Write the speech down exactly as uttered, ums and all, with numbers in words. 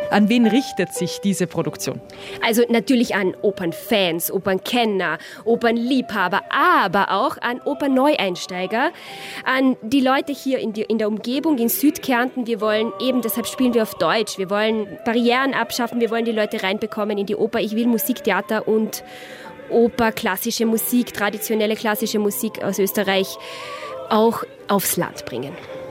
An wen richtet sich diese Produktion? Also natürlich an Opernfans, Opernkenner, Opernliebhaber, aber auch an Opernneueinsteiger, an die Leute hier in, die, in der Umgebung, in Südkärnten. Wir wollen eben, deshalb spielen wir auf Deutsch, wir wollen Barrieren abschaffen, wir wollen die Leute reinbekommen in die Oper. Ich will Musiktheater und Oper, klassische Musik, traditionelle klassische Musik aus Österreich auch aufs Land bringen.